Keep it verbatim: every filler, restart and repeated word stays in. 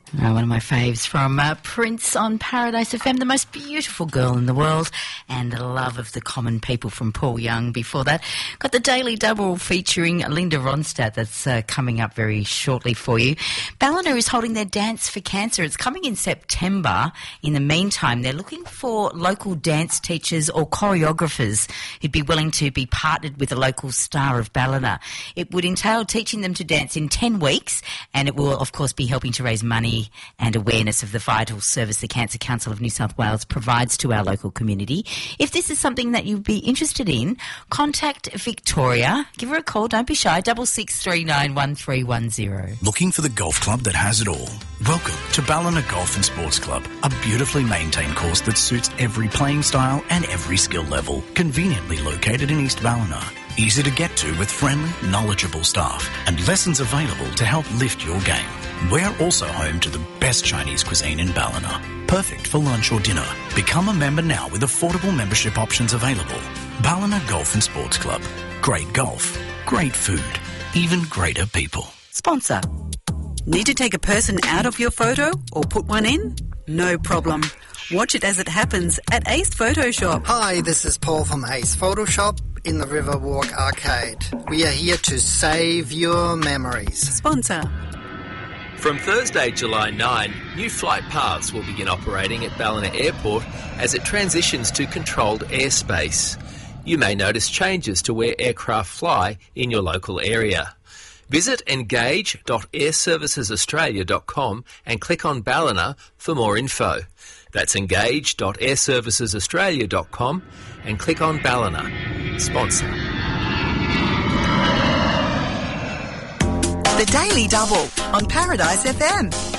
Uh, one of my faves from uh, Prince on Paradise F M, the most beautiful girl in the world, and the love of the common people from Paul Young. Before that, got the Daily Double featuring Linda Ronstadt that's uh, coming up very shortly for you. Ballina is holding their Dance for Cancer. It's coming in September. In the meantime, they're looking for local dance teachers or choreographers who'd be willing to be partnered with a local star of Ballina. It would entail teaching them to dance in ten weeks, and it will, of course, be helping to raise money and awareness of the vital service the Cancer Council of New South Wales provides to our local community. If this is something that you'd be interested in, contact Victoria. Give her a call, don't be shy, double six three nine one three one zero. Looking for the golf club that has it all? Welcome to Ballina Golf and Sports Club, a beautifully maintained course that suits every playing style and every skill level. Conveniently located in East Ballina. Easy to get to with friendly, knowledgeable staff and lessons available to help lift your game. We're also home to the best Chinese cuisine in Ballina. Perfect for lunch or dinner. Become a member now with affordable membership options available. Ballina Golf and Sports Club. Great golf, great food, even greater people. Sponsor. Need to take a person out of your photo or put one in? No problem. Watch it as it happens at Ace Photoshop. Hi, this is Paul from Ace Photoshop in the Riverwalk Arcade. We are here to save your memories. Sponsor. From Thursday, July ninth, new flight paths will begin operating at Ballina Airport as it transitions to controlled airspace. You may notice changes to where aircraft fly in your local area. Visit engage dot air services australia dot com and click on Ballina for more info. That's engage dot air services australia dot com and click on Ballina. Sponsor. The Daily Double on Paradise F M.